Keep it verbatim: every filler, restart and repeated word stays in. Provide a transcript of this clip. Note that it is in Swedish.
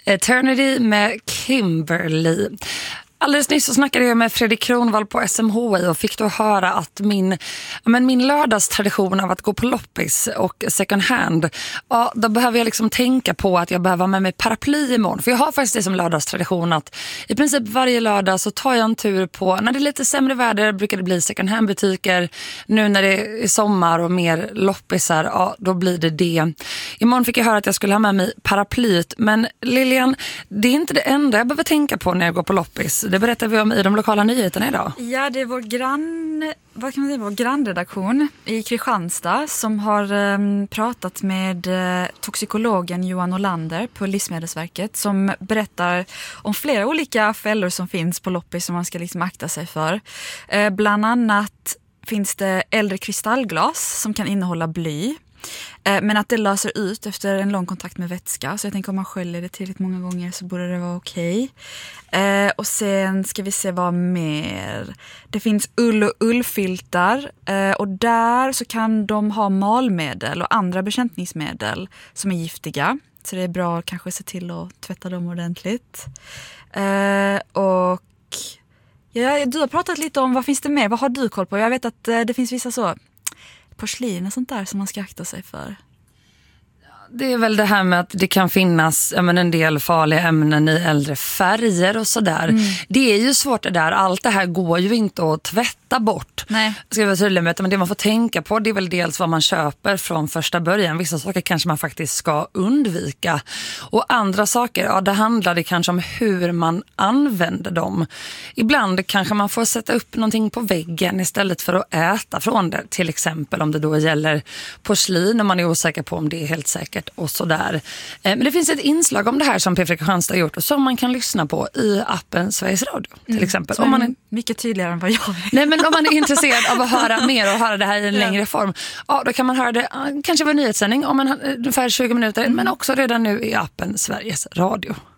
Eternity med Kimberly. Alldeles nyss så snackade jag med Fredrik Kronvall på S M H I och fick då höra att min, men min lördagstradition av att gå på loppis och second hand, ja, då behöver jag liksom tänka på att jag behöver ha med mig paraply imorgon. För jag har faktiskt det som lördagstradition att i princip varje lördag så tar jag en tur på, när det är lite sämre väder brukar det bli second hand butiker. Nu när det är sommar och mer loppisar, ja, då blir det det. Imorgon fick jag höra att jag skulle ha med mig paraplyt, men Lilian, det är inte det enda jag behöver tänka på när jag går på loppis. Det berättar vi om i de lokala nyheterna idag. Ja, det är vår grann, vad kan man säga, vår grannredaktion i Kristianstad som har um, pratat med uh, toxikologen Johan Olander på Livsmedelsverket som berättar om flera olika fällor som finns på loppis som man ska liksom akta sig för. Uh, bland annat finns det äldre kristallglas som kan innehålla bly. Men att det löser ut efter en lång kontakt med vätska. Så jag tänker om man sköljer det tillräckligt många gånger så borde det vara okej. Eh, och sen ska vi se vad mer. Det finns ull och ullfiltar. Eh, och där så kan de ha malmedel och andra bekämpningsmedel som är giftiga. Så det är bra att kanske se till att tvätta dem ordentligt. Eh, och ja, du har pratat lite om vad finns det mer? Vad har du koll på? Jag vet att eh, det finns vissa så... porslin och sånt där som man ska akta sig för. Det är väl det här med att det kan finnas ja, men en del farliga ämnen i äldre färger och sådär. Mm. Det är ju svårt det där. Allt det här går ju inte att tvätta bort. Nej. Ska jag vara tydlig med, men det man får tänka på det är väl dels vad man köper från första början. Vissa saker kanske man faktiskt ska undvika. Och andra saker, ja, det handlar det kanske om hur man använder dem. Ibland kanske man får sätta upp någonting på väggen istället för att äta från det. Till exempel om det då gäller porslin och man är osäker på om det är helt säkert. Och sådär. Men det finns ett inslag om det här som P F Kristianstad har gjort och som man kan lyssna på i appen Sveriges Radio till mm. exempel. Om man är mycket tydligare än vad jag är. Nej, men om man är intresserad av att höra mer och höra det här i en ja. längre form, ja, då kan man höra det kanske var en nyhetssändning om en, ungefär tjugo minuter, mm. men också redan nu i appen Sveriges Radio.